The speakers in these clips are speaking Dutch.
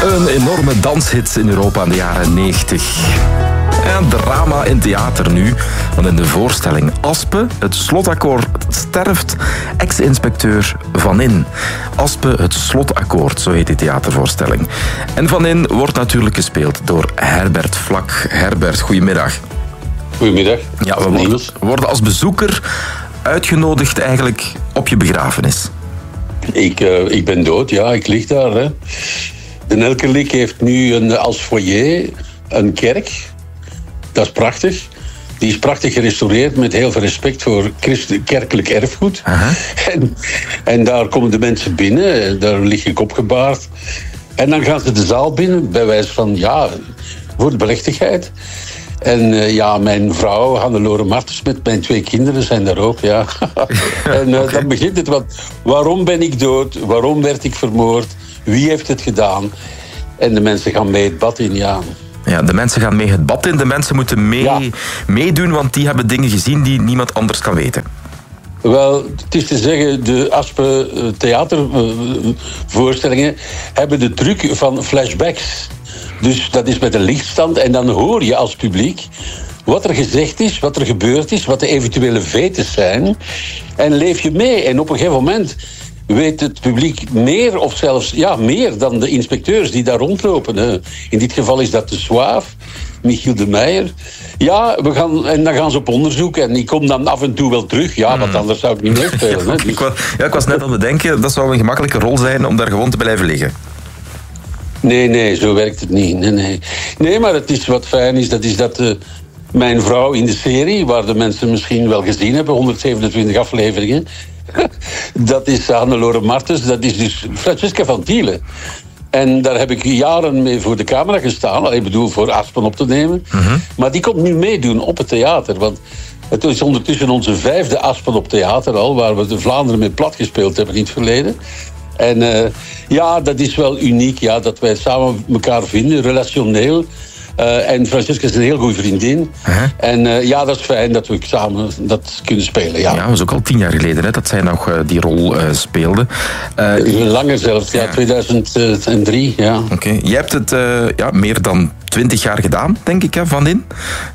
Een enorme danshit in Europa in de jaren 90. En drama in theater nu. Want in de voorstelling Aspe, het slotakkoord sterft, ex-inspecteur Van In. Aspe, het slotakkoord, zo heet die theatervoorstelling. En Van In wordt natuurlijk gespeeld door Herbert Vlak. Herbert, goedemiddag. Goedemiddag. Ja, we worden als bezoeker uitgenodigd eigenlijk op je begrafenis. Ik ben dood, ja, ik lig daar. Hè. De Elkerlijk heeft nu als foyer een kerk. Dat is prachtig. Die is prachtig gerestaureerd met heel veel respect voor kerkelijk erfgoed. En daar komen de mensen binnen, daar lig ik opgebaard. En dan gaan ze de zaal binnen, bij wijze van, ja, voor de plechtigheid. En mijn vrouw, Hannelore Martens, met mijn 2 kinderen zijn daar ook, ja. En okay. Dan begint het, want waarom ben ik dood? Waarom werd ik vermoord? Wie heeft het gedaan? En de mensen gaan mee het bad in, ja. Ja, de mensen gaan mee het bad in. De mensen moeten meedoen, want die hebben dingen gezien die niemand anders kan weten. Wel, het is te zeggen, de Aspe theatervoorstellingen hebben de truc van flashbacks. Dus dat is met een lichtstand en dan hoor je als publiek wat er gezegd is, wat er gebeurd is, wat de eventuele vetes zijn. En leef je mee. En op een gegeven moment weet het publiek meer, of zelfs meer dan de inspecteurs die daar rondlopen. In dit geval is dat de Zwaaf, Michiel de Meijer. Ja, dan gaan ze op onderzoek en ik kom dan af en toe wel terug. Ja, want anders zou ik niet meespelen. Ja, dus. Ik was net aan het denken, dat zou een gemakkelijke rol zijn om daar gewoon te blijven liggen. Nee, zo werkt het niet. Nee, maar het is wat fijn is dat mijn vrouw in de serie, waar de mensen misschien wel gezien hebben, 127 afleveringen, dat is Hannelore Martens, dat is dus Francesca van Tiele. En daar heb ik jaren mee voor de camera gestaan, ik bedoel voor Aspen op te nemen. Maar die komt nu meedoen op het theater, want het is ondertussen onze 5e Aspen op theater al, waar we de Vlaanderen mee plat gespeeld hebben in het verleden. En dat is wel uniek, ja, dat wij samen elkaar vinden, relationeel. En Francesca is een heel goede vriendin. En dat is fijn dat we samen dat kunnen spelen. Ja, dat was ook al 10 jaar geleden hè, dat zij nog die rol speelde. Langer zelfs, 2003. Ja. Oké. Jij hebt het meer dan 20 jaar gedaan, denk ik, hè, Van In?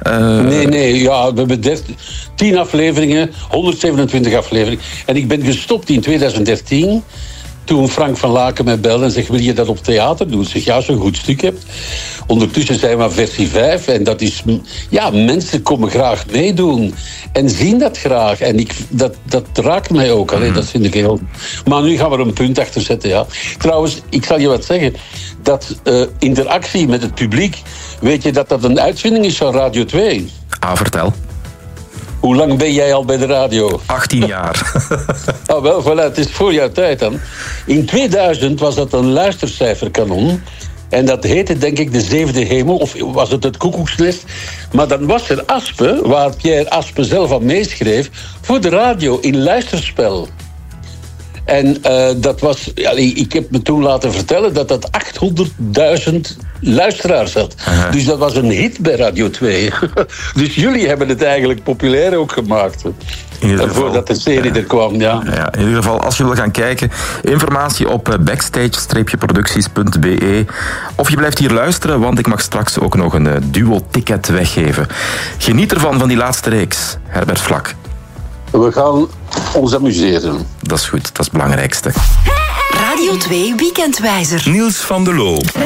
Nee, we hebben 10 afleveringen, 127 afleveringen. En ik ben gestopt in 2013... Toen Frank van Laken mij belde en zegt, wil je dat op theater doen? Ik zeg, ja, zo'n goed stuk hebt. Ondertussen zijn we aan versie 5 en dat is... Ja, mensen komen graag meedoen en zien dat graag. En dat raakt mij ook. Allee, dat vind ik heel... Maar nu gaan we er een punt achter zetten, ja. Trouwens, ik zal je wat zeggen. Dat interactie met het publiek, weet je dat een uitvinding is van Radio 2? Vertel. Hoe lang ben jij al bij de radio? 18 jaar. Wel, voilà, het is voor jouw tijd dan. In 2000 was dat een luistercijferkanon. En dat heette, denk ik, de 7e hemel. Of was het Koekoeksnest? Maar dan was er Aspe, waar Pierre Aspe zelf aan meeschreef, voor de radio in luisterspel. En dat was... ik heb me toen laten vertellen dat 800.000 luisteraars had. Dus dat was een hit bij Radio 2. Dus jullie hebben het eigenlijk populair ook gemaakt. Voordat de serie er kwam, ja. In ieder geval, als je wil gaan kijken, informatie op backstage-producties.be. Of je blijft hier luisteren, want ik mag straks ook nog een duo-ticket weggeven. Geniet ervan, van die laatste reeks. Herbert Vlak. We gaan ons amuseren. Dat is goed, dat is het belangrijkste. Radio 2 Weekendwijzer. Niels van der Loo.